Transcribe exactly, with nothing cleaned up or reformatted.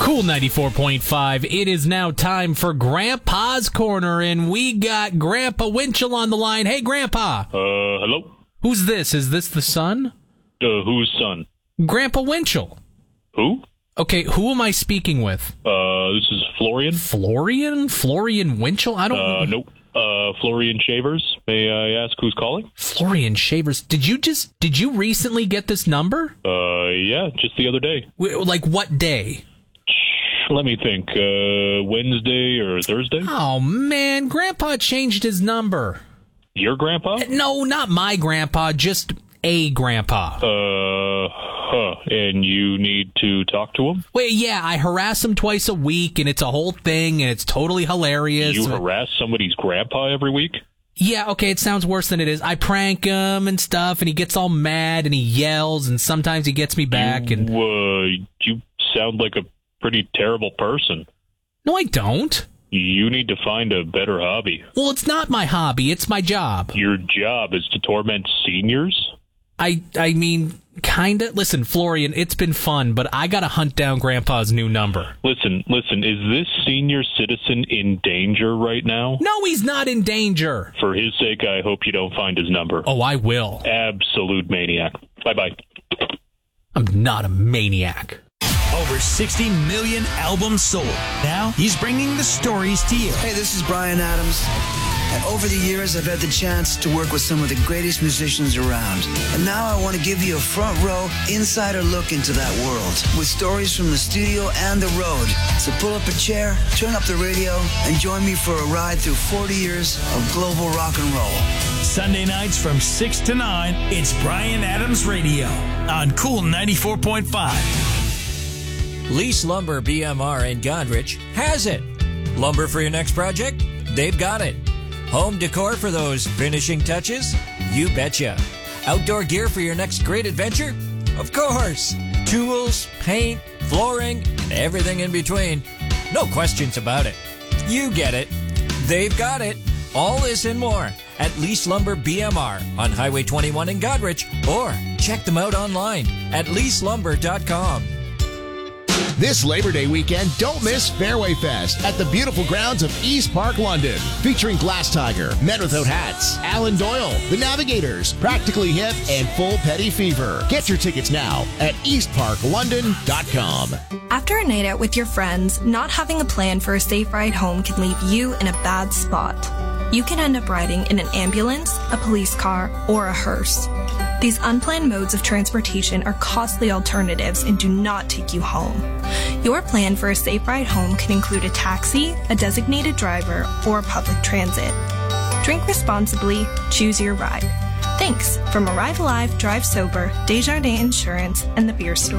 Cool ninety-four point five. It is now time for Grandpa's Corner, and we got Grandpa Winchell on the line. Hey, Grandpa. Uh, hello? Who's this? Is this the son? Uh, whose son? Grandpa Winchell. Who? Okay, who am I speaking with? Uh, this is Florian. Florian? Florian Winchell? I don't know. Uh, nope. Uh, Florian Shavers. May I ask who's calling? Florian Shavers. Did you just, did you recently get this number? Uh, yeah, just the other day. W- Like what day? Let me think. Uh, Wednesday or Thursday? Oh, man, Grandpa changed his number. Your grandpa? No, not my grandpa, just a grandpa. Uh, huh. And you need to talk to him? Wait, yeah, I harass him twice a week, and it's a whole thing, and it's totally hilarious. You harass somebody's grandpa every week? Yeah, okay, it sounds worse than it is. I prank him and stuff, and he gets all mad, and he yells, and sometimes he gets me back. You, and uh, you sound like a pretty terrible person. No, I don't. You need to find a better hobby. Well, it's not my hobby, it's my job. Your job is to torment seniors? I I mean, kinda. Listen, Florian, it's been fun, but I gotta hunt down Grandpa's new number. Listen, listen, is this senior citizen in danger right now? No, he's not in danger. For his sake, I hope you don't find his number. Oh, I will. Absolute maniac. Bye-bye. I'm not a maniac. Over sixty million albums sold. Now he's bringing the stories to you. Hey, this is Bryan Adams. And over the years, I've had the chance to work with some of the greatest musicians around. And now I want to give you a front row, insider look into that world with stories from the studio and the road. So pull up a chair, turn up the radio, and join me for a ride through forty years of global rock and roll. Sunday nights from six to nine, it's Bryan Adams Radio on Cool ninety-four point five. Lease Lumber B M R in Godrich has it. Lumber for your next project? They've got it. Home decor for those finishing touches? You betcha. Outdoor gear for your next great adventure? Of course. Tools, paint, flooring, and everything in between. No questions about it. You get it. They've got it. All this and more at Lease Lumber B M R on Highway twenty-one in Godrich, or check them out online at lease lumber dot com. This Labor Day weekend, don't miss Fairway Fest at the beautiful grounds of East Park, London. Featuring Glass Tiger, Men Without Hats, Alan Doyle, The Navigators, Practically Hip, and Full Petty Fever. Get your tickets now at east park london dot com. After a night out with your friends, not having a plan for a safe ride home can leave you in a bad spot. You can end up riding in an ambulance, a police car, or a hearse. These unplanned modes of transportation are costly alternatives and do not take you home. Your plan for a safe ride home can include a taxi, a designated driver, or public transit. Drink responsibly, choose your ride. Thanks from Arrive Alive, Drive Sober, Desjardins Insurance, and the Beer Store.